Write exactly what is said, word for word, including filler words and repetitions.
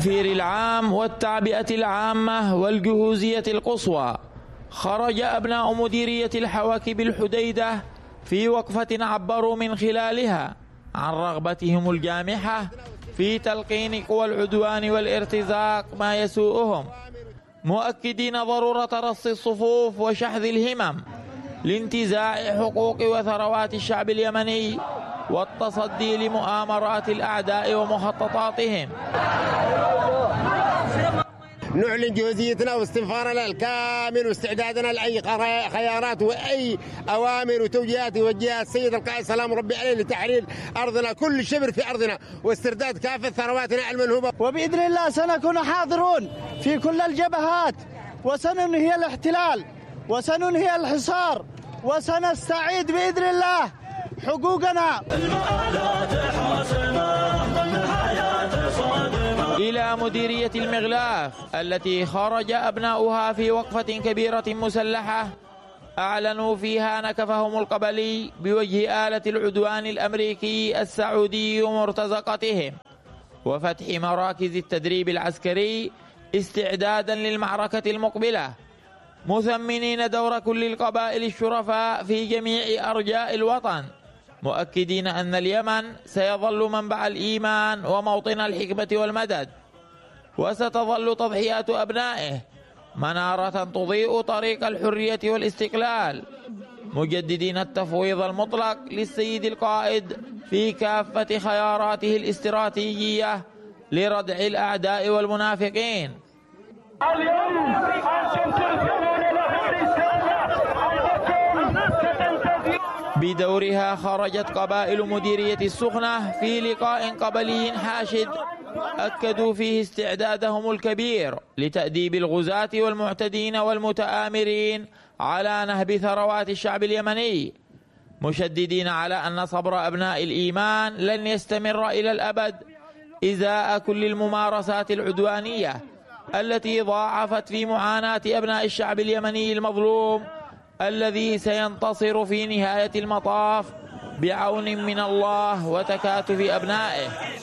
التنفير العام والتعبئة العامة والجهوزية القصوى، خرج أبناء مديرية الحواكب الحديدة في وقفة عبروا من خلالها عن رغبتهم الجامحة في تلقين قوى العدوان والارتزاق ما يسوءهم، مؤكدين ضرورة رص الصفوف وشحذ الهمم لانتزاع حقوق وثروات الشعب اليمني والتصدي لمؤامرات الأعداء ومخططاتهم. نعلن جهوزيتنا واستنفارنا الكامل واستعدادنا لأي خيارات وأي أوامر وتوجيهات يوجهها السيد القائد سلام ربي عليه لتحرير أرضنا، كل شبر في أرضنا واسترداد كافة ثرواتنا المنهوبة. وبإذن الله سنكون حاضرون في كل الجبهات وسننهي الاحتلال وسننهي الحصار وسنستعيد بإذن الله حقوقنا. إلى مديرية المغلاف التي خرج أبناؤها في وقفة كبيرة مسلحة أعلنوا فيها نكفهم القبلي بوجه آلة العدوان الأمريكي السعودي ومرتزقتهم وفتح مراكز التدريب العسكري استعدادا للمعركة المقبلة، مثمنين دور كل القبائل الشرفاء في جميع أرجاء الوطن، مؤكدين أن اليمن سيظل منبع الإيمان وموطن الحكمة والمدد، وستظل تضحيات أبنائه منارة تضيء طريق الحرية والاستقلال، مجددين التفويض المطلق للسيد القائد في كافة خياراته الاستراتيجية لردع الأعداء والمنافقين. اليوم أنتم تركبون لهذه الساعة. بدورها خرجت قبائل مديرية السخنة في لقاء قبلي حاشد أكدوا فيه استعدادهم الكبير لتأديب الغزاة والمعتدين والمتآمرين على نهب ثروات الشعب اليمني، مشددين على أن صبر أبناء الإيمان لن يستمر إلى الأبد إزاء كل الممارسات العدوانية التي ضاعفت في معاناة أبناء الشعب اليمني المظلوم الذي سينتصر في نهاية المطاف بعون من الله وتكاتف أبنائه.